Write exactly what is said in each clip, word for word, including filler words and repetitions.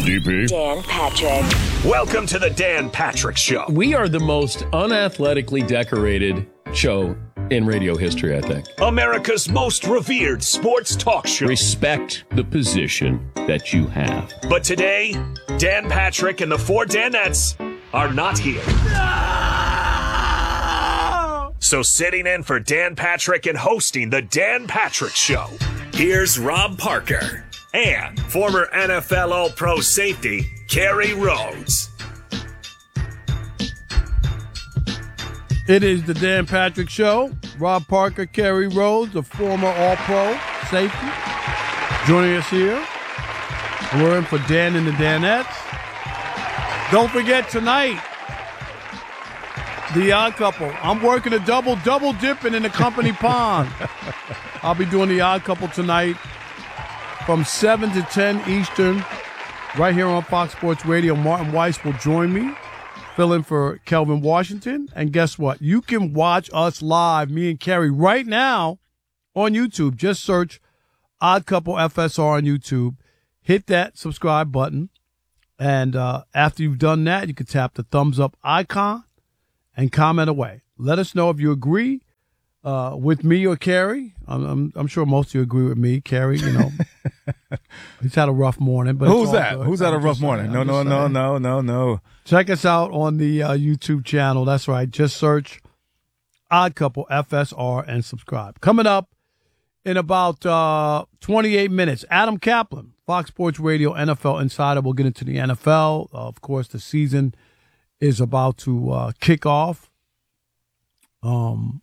D P. Dan Patrick. Welcome to the Dan Patrick Show. We are the most unathletically decorated show in radio history, I think. America's most revered sports talk show. Respect the position that you have. But today, Dan Patrick and the four Danettes are not here. No! So sitting in for Dan Patrick and hosting the Dan Patrick Show, here's Rob Parker and former N F L All-Pro safety, Kerry Rhodes. It is the Dan Patrick Show. Rob Parker, Kerry Rhodes, a former All-Pro safety, joining us here. We're in for Dan and the Danettes. Don't forget tonight, The Odd Couple. I'm working a double, double dipping in the company pond. I'll be doing The Odd Couple tonight from seven to ten Eastern, right here on Fox Sports Radio. Martin Weiss will join me, fill in for Kelvin Washington. And guess what? You can watch us live, me and Kerry, right now on YouTube. Just search Odd Couple F S R on YouTube. Hit that subscribe button. And uh, after you've done that, you can tap the thumbs up icon and comment away. Let us know if you agree uh, with me or Kerry. I'm, I'm, I'm sure most of you agree with me, Kerry. You know, he's had a rough morning. But who's that? Good. Who's had a rough morning? No, no, no, no, no, no. Check us out on the uh, YouTube channel. That's right. Just search Odd Couple F S R and subscribe. Coming up in about uh, twenty-eight minutes, Adam Kaplan, Fox Sports Radio N F L Insider. We'll get into the N F L. Uh, of course, the season is about to uh, kick off. Um,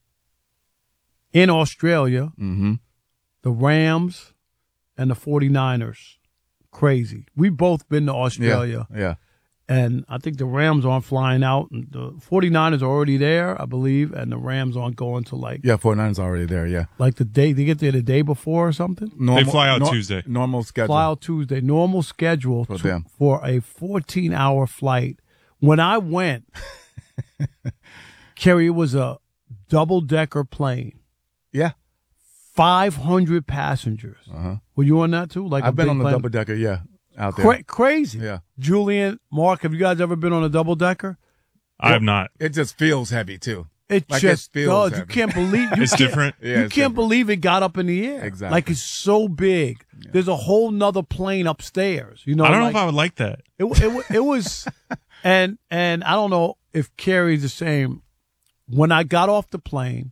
in Australia, Mm-hmm. the Rams and the forty-niners, crazy. We've both been to Australia. Yeah, yeah. And I think the Rams aren't flying out. And the forty-niners are already there, I believe, and the Rams aren't going to like Yeah, forty-nine's already there, yeah. like the day they get there the day before or something. Normal, They fly out nor- Tuesday. Normal schedule. Fly out Tuesday, normal schedule For to- them. for a fourteen-hour flight. When I went, Kerry, it was a double-decker plane, Yeah. five hundred passengers. Uh-huh. Were you on that too? Like a I've been big on the plane? double decker, yeah, out there. Cra- crazy. Yeah. Julian, Mark, have you guys ever been on a double-decker? I have not. It just feels heavy too. It Like just it feels does. You heavy. can't believe you It's can't- different. Yeah, you it's can't different. believe it got up in the air. Exactly. Like it's so big. There's a whole nother plane upstairs. You know, I don't know like, if I would like that. it, it, it was, and and I don't know if Kerry's the same. When I got off the plane,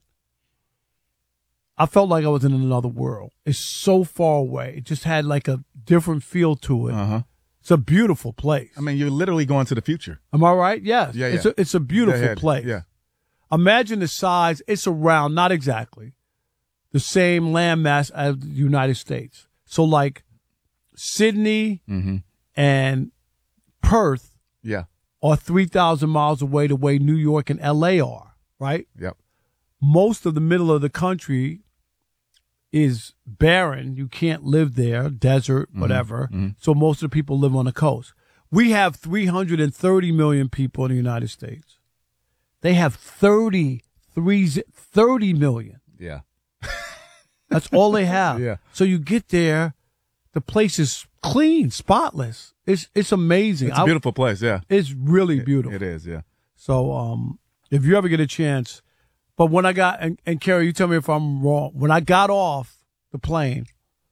I felt like I was in another world. It's so far away. It just had like a different feel to it. Uh-huh. It's a beautiful place. I mean, you're literally going to the future. Am I right? Yes. Yeah, It's yeah. a it's a beautiful Go ahead. place. Yeah. Imagine the size. It's around, not exactly, the same landmass as the United States. So like Sydney Mm-hmm. and Perth Yeah. are three thousand miles away the way New York and L A are, right? Yep. Most of the middle of the country is barren. You can't live there, desert, whatever. Mm-hmm. So most of the people live on the coast. We have three hundred thirty million people in the United States. They have thirty-three, thirty million. Yeah. That's all they have. Yeah. So you get there, the place is clean, spotless. It's it's amazing. It's a I- beautiful place, yeah. It's really It- beautiful. It is, yeah. So um, if you ever get a chance, but when I got, and, and Kerry, you tell me if I'm wrong. When I got off the plane,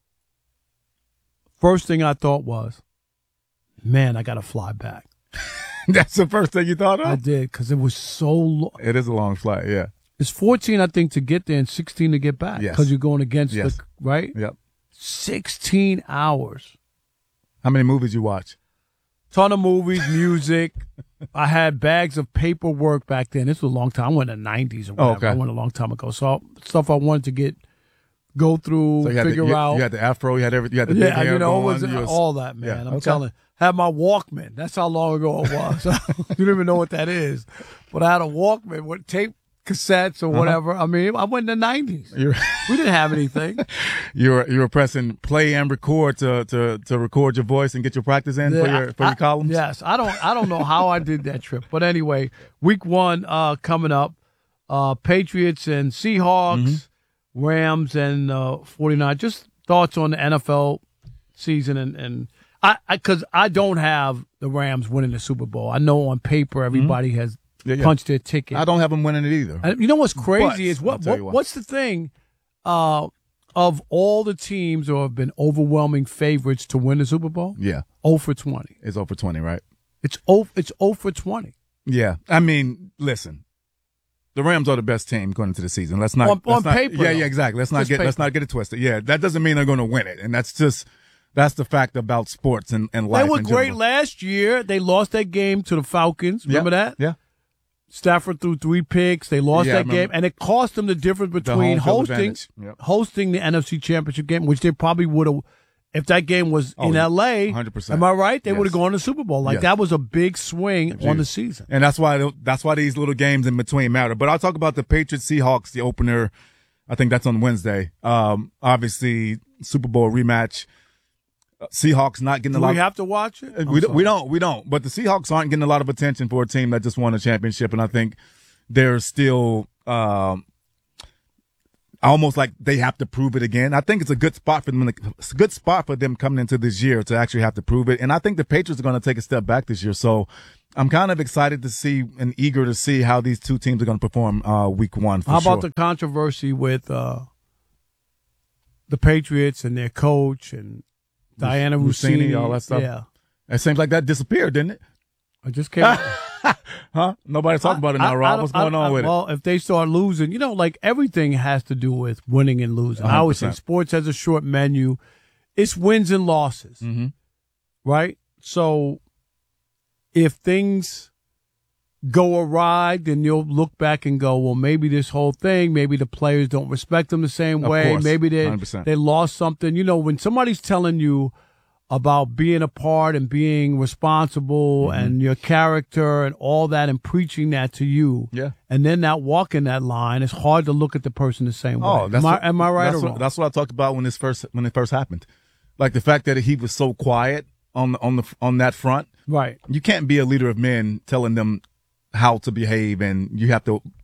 first thing I thought was, man, I got to fly back. That's the first thing you thought of? I did, because it was so long. It is a long flight, yeah. It's fourteen, I think, to get there and sixteen to get back. Yes. Because you're going against Yes. the, right? Yep. sixteen hours. How many movies you watch? Ton of movies, music. I had bags of paperwork back then. This was a long time. I went in the nineties or Oh, whatever. okay. I went a long time ago. So stuff I wanted to get, go through, So you had, figure the, you, out. you had the afro, you had everything, you had the big yeah, hair you know, it going, was you was- all that, man. Yeah, I'm okay. telling. Had my Walkman. That's how long ago it was. You don't even know what that is. But I had a Walkman with tape cassettes or whatever. I mean, I went in the nineties. You're, We didn't have anything. you were you were pressing play and record to to to record your voice and get your practice in for Yeah, your for I- your columns. Yes, I don't I don't know how I did that trip, but anyway, week one uh, coming up, uh, Patriots and Seahawks, Mm-hmm. Rams and uh, forty-nine. Just thoughts on the N F L season, and, and I because I, I don't have the Rams winning the Super Bowl. I know on paper everybody mm-hmm. has yeah, yeah. punched their ticket. I don't have them winning it either. And you know what's crazy but, is what, what what's the thing uh, of all the teams who have been overwhelming favorites to win the Super Bowl? Yeah, zero for twenty. It's zero for twenty, right? It's zero, it's zero for twenty. Yeah, I mean, listen. The Rams are the best team going into the season. Let's not on, let's on not, paper. Yeah, yeah, exactly. Let's not Just get paper. let's not get it twisted. Yeah, that doesn't mean they're going to win it, and that's just that's the fact about sports and, and life. They were in great general. last year. They lost that game to the Falcons. Remember yeah, that? Yeah. Stafford threw three picks. They lost yeah, that game, and it cost them the difference between the home hosting yep. hosting the N F C Championship game, which they probably would have. If that game was oh, in L A, one hundred percent. Am I right? They yes. would have gone to the Super Bowl. Like yes. that was a big swing Jeez. on the season. And that's why that's why these little games in between matter. But I'll talk about the Patriots Seahawks, the opener. I think that's on Wednesday. Um, obviously, Super Bowl rematch. Seahawks not getting Do a lot. we have to watch it? We don't, we don't. We don't. But the Seahawks aren't getting a lot of attention for a team that just won a championship, and I think they're still. Um, Almost like they have to prove it again. I think it's a good spot for them. It's a good spot for them coming into this year to actually have to prove it. And I think the Patriots are going to take a step back this year. So I'm kind of excited to see and eager to see how these two teams are going to perform uh, week one. For how sure. about the controversy with uh, the Patriots and their coach and Diana Rossini, Rossini, all that stuff? Yeah, it seems like that disappeared, didn't it? I just came. Huh? Nobody's talking about it now, I, Rob. I What's going I, on with well, it? Well, if they start losing, you know, like everything has to do with winning and losing. I always say sports has a short menu. It's wins and losses, mm-hmm. right? So if things go awry, then you'll look back and go, well, maybe this whole thing, maybe the players don't respect them the same Of way. course. Maybe they one hundred percent. they lost something. You know, when somebody's telling you about being a part and being responsible mm-hmm. and your character and all that and preaching that to you. Yeah. And then not walking that line, it's hard to look at the person the same way. Oh, that's am, what, I, am I right that's or what, wrong? That's what I talked about when this first when it first happened. Like the fact that he was so quiet on the, on the on that front. Right. You can't be a leader of men telling them how to behave, and you have to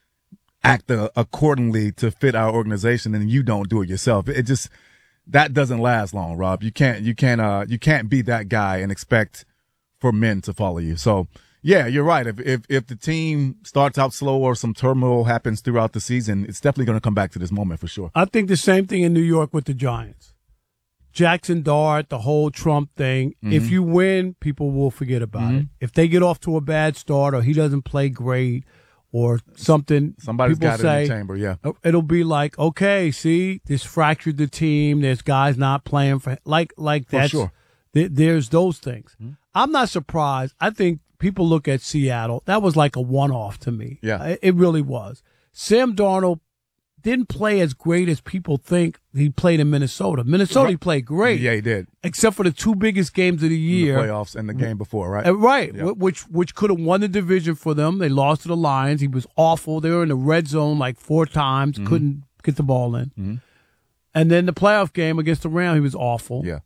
act uh, accordingly to fit our organization, and you don't do it yourself. It just that doesn't last long, Rob. You can't you can't uh you can't be that guy and expect for men to follow you. So yeah, you're right. If if if the team starts out slow or some turmoil happens throughout the season, it's definitely going to come back to this moment for sure. I think the same thing in New York with the Giants. Jackson Dart, the whole Trump thing. Mm-hmm. If you win, people will forget about mm-hmm. it. If they get off to a bad start or he doesn't play great or something, somebody's people got say, it in the chamber, yeah. It'll be like, okay, see, this fractured the team. There's guys not playing for like like that. For sure. Th- there's those things. Mm-hmm. I'm not surprised. I think people look at Seattle. That was like a one-off to me. Yeah, it, it really was. Sam Darnold didn't play as great as people think he played in Minnesota. Minnesota, he played great. Yeah, he did. Except for the two biggest games of the year. The playoffs and the game before, right? Uh, right, yeah. which which could have won the division for them. They lost to the Lions. He was awful. They were in the red zone like four times, mm-hmm. couldn't get the ball in. Mm-hmm. And then the playoff game against the Rams, he was awful. Yeah.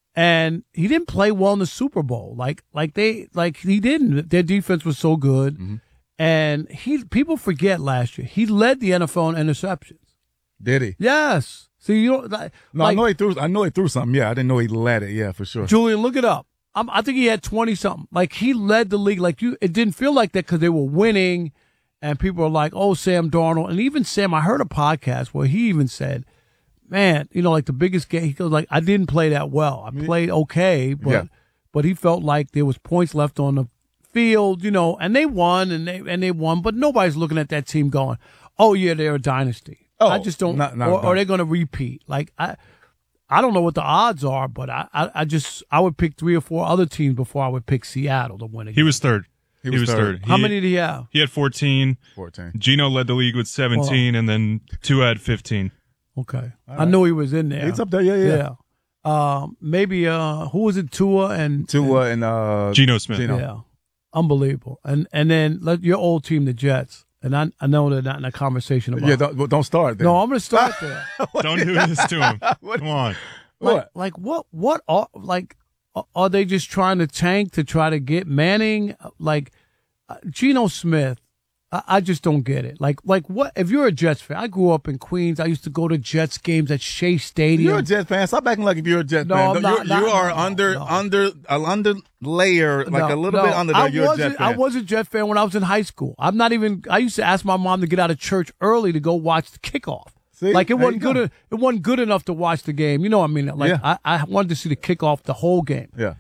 And he didn't play well in the Super Bowl. Like like they like he didn't. Their defense was so good. Mm-hmm. And he people forget last year. He led the N F L in interceptions. Did he? Yes. See, you don't. Like, no, I know he threw. I know he threw something. Yeah, I didn't know he led it. Yeah, for sure. Julian, look it up. I'm, I think he had twenty something. Like he led the league. Like you, it didn't feel like that because they were winning, and people were like, "Oh, Sam Darnold," and even Sam. I heard a podcast where he even said, "Man, you know, like the biggest game." He goes, "Like I didn't play that well. I played okay, but yeah. but he felt like there was points left on the field, you know, and they won and they and they won, but nobody's looking at that team going, "Oh yeah, they're a dynasty." Oh, I just don't, not, not, or, not. or they're going to repeat. Like I, I don't know what the odds are, but I, I, I just I would pick three or four other teams before I would pick Seattle to win again. He was third. He He was was, third. third. How He- many did he have? He had fourteen. fourteen. Gino led the league with seventeen, and then two had fifteen. Okay, I right. knew he was in there. He's up there. Yeah, yeah. Yeah. Um, maybe uh, who was it? Tua and Tua and uh, Geno Smith. Geno. yeah, unbelievable. And and then let your old team, the Jets. And I I know they're not in a conversation about. Yeah, don't, well, don't start there. No, I'm going to start there. Don't do this to him. Come on. Like, What? like what? What are like? Are they just trying to tank to try to get Manning? Like uh, Geno Smith, I, I just don't get it. Like, like what? If you're a Jets fan, I grew up in Queens. I used to go to Jets games at Shea Stadium. You're a Jets fan. Stop acting like if you're a Jets no, fan. I'm not, you're, not, you are no, under, no. under, uh, under layer, like no, a little no. bit under there. I You're a wasn't, Jets fan. I was a Jet fan when I was in high school. I'm not even. I used to ask my mom to get out of church early to go watch the kickoff. See? Like it There wasn't you good. go. It wasn't good enough to watch the game. You know what I mean? Like Yeah. I, I wanted to see the kickoff, the whole game. Yeah.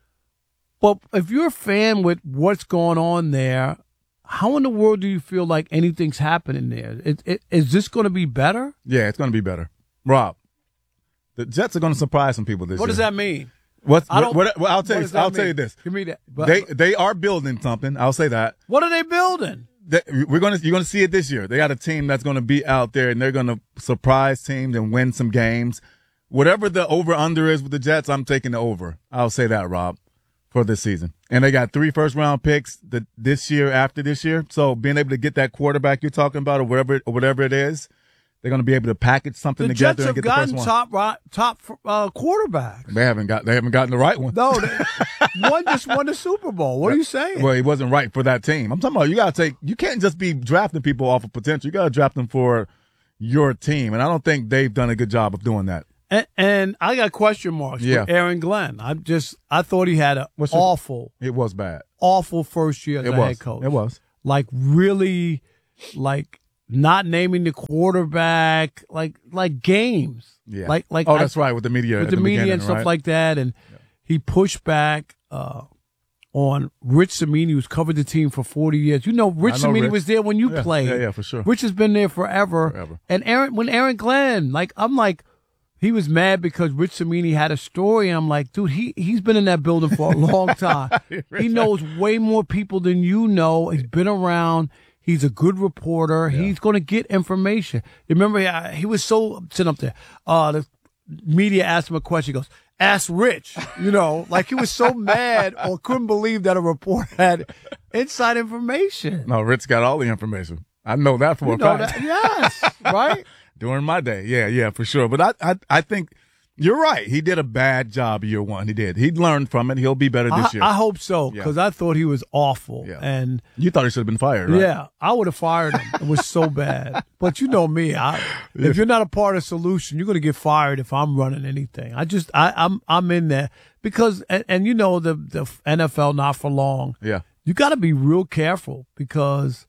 But if you're a fan with what's going on there, how in the world do you feel like anything's happening there? It, it, is this going to be better? Yeah, it's going to be better. Rob, the Jets are going to surprise some people this What year. does that mean? What's, I don't- what, what, well, I'll tell what you. does that I'll tell mean? you this. Give me that. But, They they are building something. I'll say that. what are they building? They- We're gonna you're gonna see it this year. They got a team that's gonna be out there and they're gonna surprise teams and win some games. Whatever the over under is with the Jets, I'm taking the over. I'll say that, Rob, for this season. And they got three first round picks the, this year after this year. So being able to get that quarterback you're talking about or whatever or whatever it is, they're gonna be able to package something The together Jets and have get the first gotten one. top ri- top uh, quarterbacks. They haven't got they haven't gotten the right one. No, they, one just won the Super Bowl. What are you saying? Well, he wasn't right for that team. I'm talking about you got to take. You can't just be drafting people off of potential. You got to draft them for your team, and I don't think they've done a good job of doing that. And, and I got question marks Yeah. for Aaron Glenn. I just I thought he had an What's your- awful, It was bad. awful first year as It a was. head coach. It was. Like really, like not naming the quarterback, like like games. Yeah. Like like oh, I- that's right with the media. with at the, media beginning, and stuff right? like that, and he pushed back uh, on Rich Cimini, who's covered the team for forty years. You know, Rich I know Cimini Rich. was there when you Yeah, played. yeah, yeah, for sure. Rich has been there forever. Forever. And Aaron, when Aaron Glenn, like I'm like, he was mad because Rich Cimini had a story. I'm like, dude, he he's been in that building for a long time. He knows way more people than you know. He's been around. He's a good reporter. He's going to get information. Remember, he, he was so sitting up there. Uh, the media asked him a question. He goes, "Ask Rich." You know, like he was so mad or couldn't believe that a reporter had inside information. No, Rich got all the information. I know that for You a know fact. that, yes, right? During my day, yeah, yeah, for sure. But I, I, I think you're right. He did a bad job year one. He did. He learned from it. He'll be better this I, year. I hope so because Yeah. I thought he was awful. Yeah. And you thought he should have been fired, right? yeah, I would have fired him. It was so bad. But you know me. I, if you're not a part of the solution, you're going to get fired if I'm running anything. I just, I, I'm, I'm in there because, and, and you know, the, the N F L not for long. Yeah. You got to be real careful because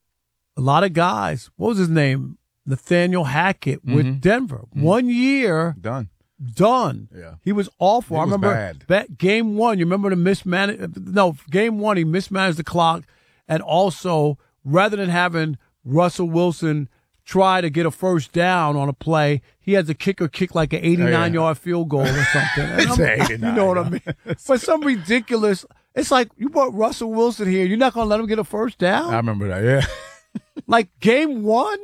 a lot of guys, what was his name? Nathaniel Hackett with Mm-hmm. Denver. One year, Done. done. Yeah. He was awful. He I was remember bad. that game one. You remember the mismanage? No, game one he mismanaged the clock, and also rather than having Russell Wilson try to get a first down on a play, he has the kicker kick like an eighty-nine yeah. yard field goal or something. And It's I'm- eighty-nine, you know what I mean? For some ridiculous. It's like you brought Russell Wilson here. You're not going to let him get a first down? I remember that. Yeah. Like game one?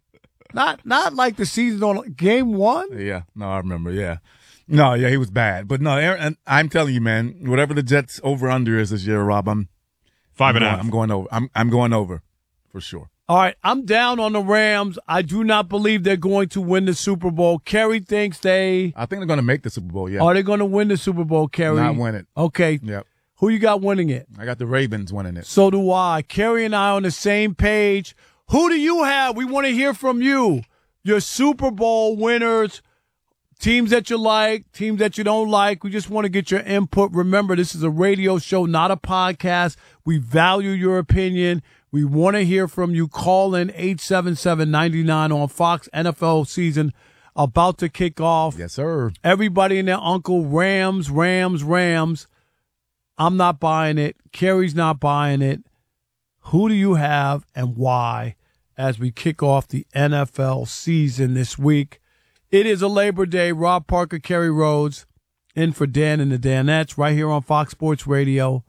Not not like the season on game one? Yeah, no, I remember. Yeah, no, yeah, he was bad, but no, Aaron, and I'm telling you, man, whatever the Jets over under is this year, Rob, I'm Five and a I'm half. going, I'm going over. I'm I'm going over for sure. All right, I'm down on the Rams. I do not believe they're going to win the Super Bowl. Kerry thinks they I think they're going to make the Super Bowl. Yeah, are they going to win the Super Bowl, Kerry? not win it. Okay. Yep, Who you got winning it? I got the Ravens winning it. So do I. Kerry and I on the same page. Who do you have? We want to hear from you. Your Super Bowl winners, teams that you like, teams that you don't like. We just want to get your input. Remember, this is a radio show, not a podcast. We value your opinion. We want to hear from you. Call in eight seven seven, nine nine on Fox. N F L season about to kick off. Yes, sir. Everybody and their uncle, Rams, Rams, Rams. I'm not buying it. Kerry's not buying it. Who do you have and why as we kick off the N F L season this week? It is a Labor Day. Rob Parker, Kerry Rhodes, in for Dan and the Danettes right here on Fox Sports Radio.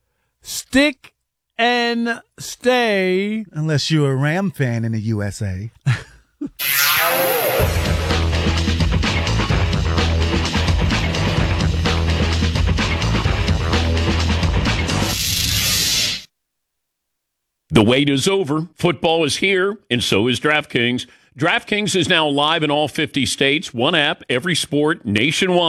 Stick and stay. Unless you're a Ram fan in the U S A. The wait is over. Football is here, and so is DraftKings. DraftKings is now live in all fifty states. One app, every sport, nationwide.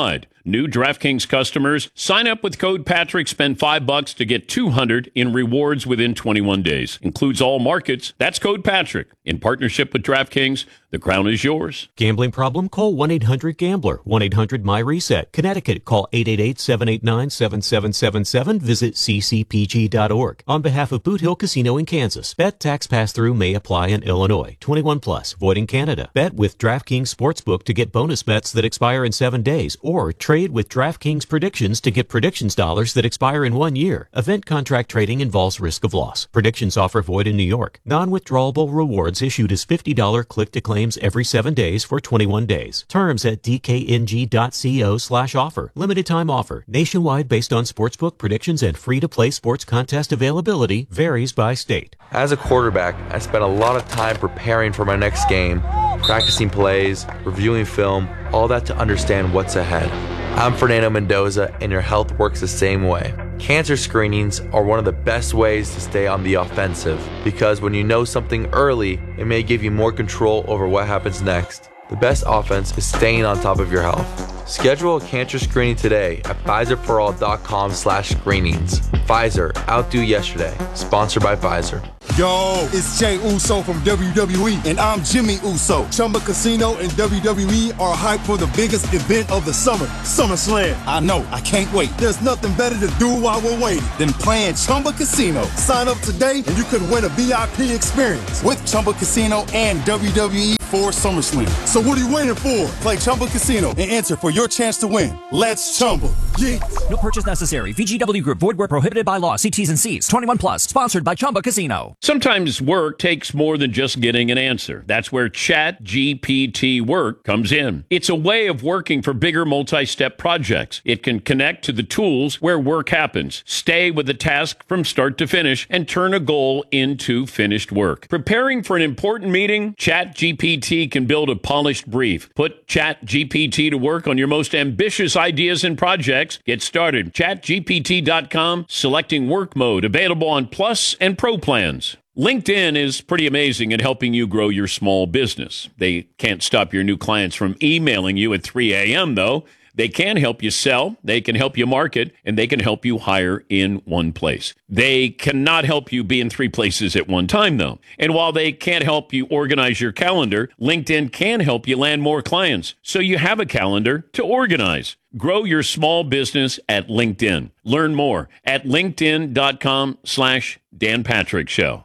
New DraftKings customers, sign up with code Patrick, spend five bucks to get two hundred in rewards within twenty-one days. Includes all markets. That's code Patrick. In partnership with DraftKings, the crown is yours. Gambling problem? Call one eight hundred gambler. one eight hundred my reset. Connecticut, call eight eight eight, seven eight nine, seven seven seven seven. Visit c c p g dot org. On behalf of Boot Hill Casino in Kansas, bet tax pass-through may apply in Illinois. twenty-one plus, void in Canada. Bet with DraftKings Sportsbook to get bonus bets that expire in seven days, or trade with DraftKings Predictions to get predictions dollars that expire in one year. Event contract trading involves risk of loss. Predictions offer void in New York. Non-withdrawable rewards issued as fifty dollars click-to-claims every seven days for twenty-one days. Terms at d k n g dot co slash offer. Limited time offer. Nationwide based on sportsbook predictions and free-to-play sports contest availability. Varies by state. As a quarterback, I spent a lot of time preparing for my next game, practicing plays, reviewing film, all that to understand what's ahead. I'm Fernando Mendoza, and your health works the same way. Cancer screenings are one of the best ways to stay on the offensive, because when you know something early, it may give you more control over what happens next. The best offense is staying on top of your health. Schedule a cancer screening today at Pfizer for all dot com slash screenings. Pfizer, outdo yesterday. Sponsored by Pfizer. Yo, it's Jey Uso from W W E, and I'm Jimmy Uso. Chumba Casino and W W E are hyped for the biggest event of the summer, SummerSlam. I know, I can't wait. There's nothing better to do while we're waiting than playing Chumba Casino. Sign up today and you could win a V I P experience with Chumba Casino and W W E for SummerSlam. So what are you waiting for? Play Chumba Casino and enter for your chance to win. Let's Chumba. Yeah. No purchase necessary. V G W Group. Void where prohibited by law. See T's and C's. twenty-one plus. Sponsored by Chumba Casino. Sometimes work takes more than just getting an answer. That's where Chat G P T Work comes in. It's a way of working for bigger multi-step projects. It can connect to the tools where work happens, stay with the task from start to finish, and turn a goal into finished work. Preparing for an important meeting? Chat G P T can build a polished brief. Put Chat G P T to work on your most ambitious ideas and projects. Get started. chat G P T dot com, selecting work mode, available on Plus and Pro plans. LinkedIn is pretty amazing at helping you grow your small business. They can't stop your new clients from emailing you at three a.m., though. They can help you sell, they can help you market, and they can help you hire in one place. They cannot help you be in three places at one time, though. And while they can't help you organize your calendar, LinkedIn can help you land more clients, so you have a calendar to organize. Grow your small business at LinkedIn. Learn more at linkedin dot com slash Dan Patrick Show.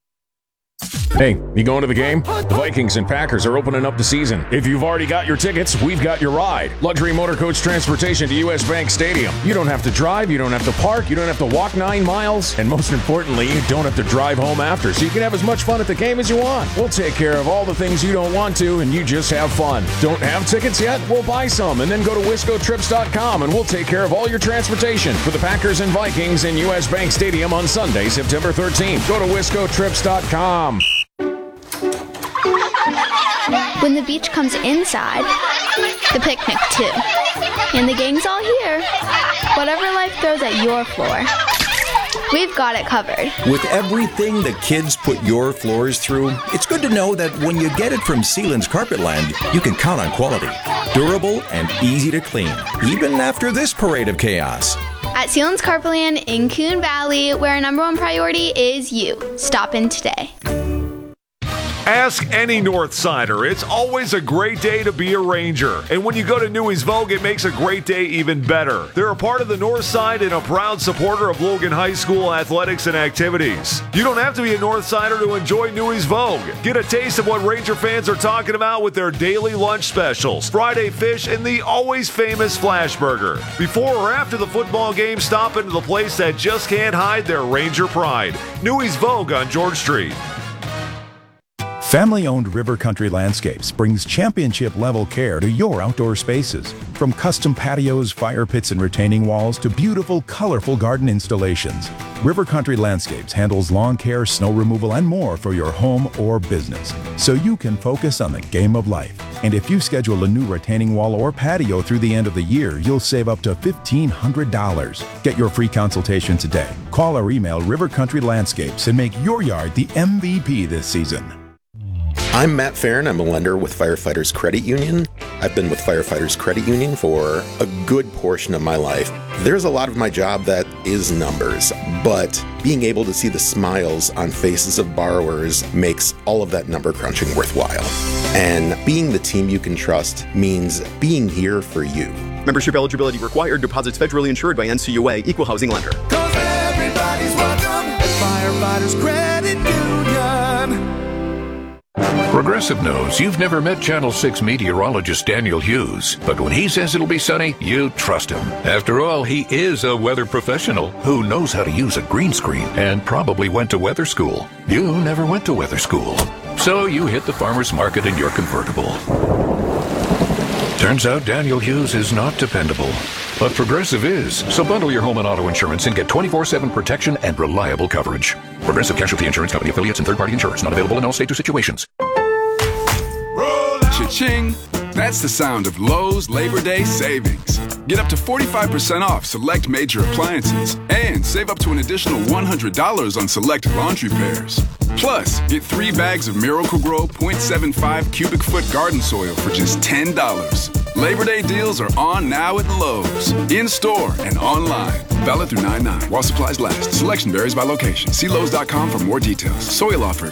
Hey, you going to the game? The Vikings and Packers are opening up the season. If you've already got your tickets, we've got your ride. Luxury motor coach transportation to U S Bank Stadium. You don't have to drive, you don't have to park, you don't have to walk nine miles, and most importantly, you don't have to drive home after, so you can have as much fun at the game as you want. We'll take care of all the things you don't want to, and you just have fun. Don't have tickets yet? We'll buy some, and then go to wisco trips dot com, and we'll take care of all your transportation for the Packers and Vikings in U S Bank Stadium on Sunday, September thirteenth. Go to wisco trips dot com. When the beach comes inside, the picnic too. And the gang's all here. Whatever life throws at your floor, we've got it covered. With everything the kids put your floors through, it's good to know that when you get it from Sealand's Carpetland, you can count on quality. Durable and easy to clean, even after this parade of chaos. At Sealand's Carpetland in Coon Valley, where our number one priority is you. Stop in today. Ask any Northsider. It's always a great day to be a Ranger. And when you go to Newey's Vogue, it makes a great day even better. They're a part of the North Side and a proud supporter of Logan High School athletics and activities. You don't have to be a Northsider to enjoy Newey's Vogue. Get a taste of what Ranger fans are talking about with their daily lunch specials, Friday fish, and the always famous Flash Burger. Before or after the football game, stop into the place that just can't hide their Ranger pride. Newey's Vogue on George Street. Family-owned River Country Landscapes brings championship-level care to your outdoor spaces. From custom patios, fire pits, and retaining walls to beautiful, colorful garden installations, River Country Landscapes handles lawn care, snow removal, and more for your home or business, so you can focus on the game of life. And if you schedule a new retaining wall or patio through the end of the year, you'll save up to fifteen hundred dollars. Get your free consultation today. Call or email River Country Landscapes and make your yard the M V P this season. I'm Matt Farron. I'm a lender with Firefighters Credit Union. I've been with Firefighters Credit Union for a good portion of my life. There's a lot of my job that is numbers, but being able to see the smiles on faces of borrowers makes all of that number crunching worthwhile. And being the team you can trust means being here for you. Membership eligibility required. Deposits federally insured by N C U A. Equal housing lender. Cause everybody's welcome at Firefighters Credit Union. Progressive knows you've never met Channel six meteorologist Daniel Hughes, but when he says it'll be sunny, you trust him. After all, he is a weather professional who knows how to use a green screen and probably went to weather school. You never went to weather school, so you hit the farmer's market in your convertible. Turns out Daniel Hughes is not dependable, but Progressive is. So bundle your home and auto insurance and get twenty-four seven protection and reliable coverage. Progressive Casualty Insurance Company affiliates and third-party insurers. Not available in all states or situations. Cha-ching! That's the sound of Lowe's Labor Day savings. Get up to forty-five percent off select major appliances and save up to an additional one hundred dollars on select laundry pairs. Plus, get three bags of Miracle-Gro point seven five cubic foot garden soil for just ten dollars. Labor Day deals are on now at Lowe's, in-store and online. Valid through nine nine while supplies last. Selection varies by location. See Lowe's dot com for more details. Soil offer